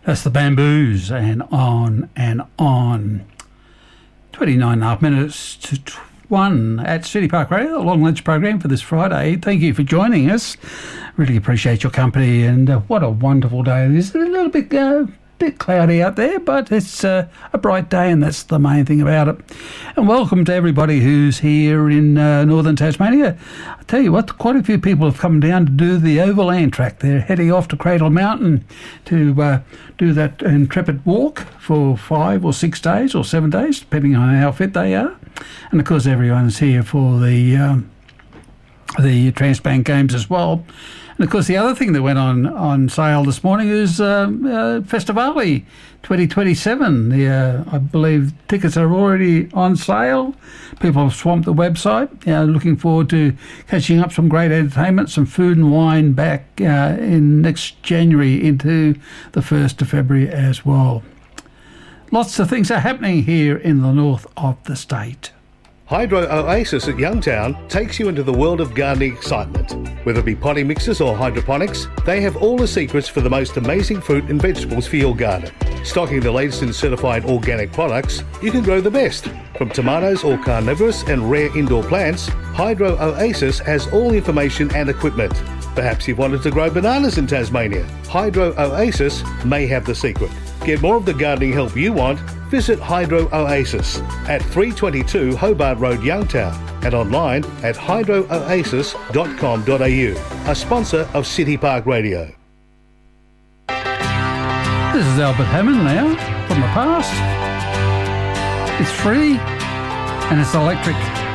That's the Bamboos, and on and on. 29 and a half minutes to 1 at City Park Radio, a long lunch program for this Friday. Thank you for joining us. Really appreciate your company, and what a wonderful day it is. A little bit cloudy out there, but it's a bright day, and that's the main thing about it. And welcome to everybody who's here in northern Tasmania. I tell you what, quite a few people have come down to do the overland track. They're heading off to Cradle Mountain to do that intrepid walk for 5 or 6 days or 7 days, depending on how fit they are. And of course, everyone's here for the Transbank Games as well. And of course, the other thing that went on sale this morning is Festivali 2027. I believe tickets are already on sale. People have swamped the website. Looking forward to catching up some great entertainment, some food and wine back in next January into the 1st of February as well. Lots of things are happening here in the north of the state. Hydro Oasis at Youngtown takes you into the world of gardening excitement. Whether it be potting mixes or hydroponics, they have all the secrets for the most amazing fruit and vegetables for your garden. Stocking the latest in certified organic products, you can grow the best. From tomatoes or carnivorous and rare indoor plants, Hydro Oasis has all information and equipment. Perhaps you've wanted to grow bananas in Tasmania. Hydro Oasis may have the secret. Get more of the gardening help you want. Visit Hydro Oasis at 322 Hobart Road, Youngtown, and online at hydrooasis.com.au, a sponsor of City Park Radio. This is Albert Hammond now, from the past. It's free and it's electric.